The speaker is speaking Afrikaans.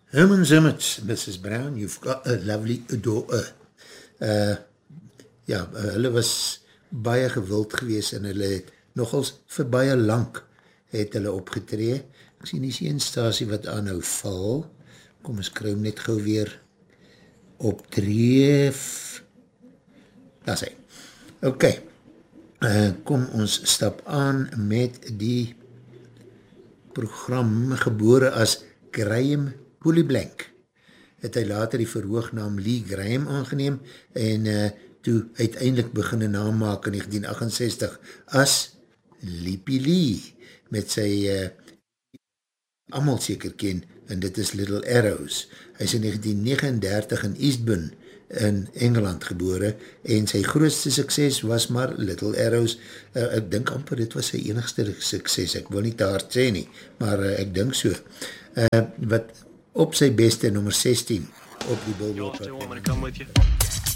Herman Zimmets, Mrs. Brown, you've got a lovely daughter. Hulle was baie gewild gewees en hulle het nogals vir baie lang het hulle opgetree. Ek sien nie een stasie wat aanhou val. Kom ons kry hom net gauw weer optree. Daar sê. Ok, kom ons stap aan met die program gebore as Graham Poolyblank. Het hy later die verhoognaam Lee Graham aangeneem en toe uiteindelik begin 'n naam maak in 1968 as Leapy Lee met sy almal seker ken en dit is Little Arrows. Hy is in 1939 in Eastbourne in Engeland gebore en sy grootste sukses was maar Little Arrows. Ek dink amper dit was sy enigste sukses, ek wil nie te hard sê nie, maar ek dink so. Wat op sy beste nummer 16 op die Billboard.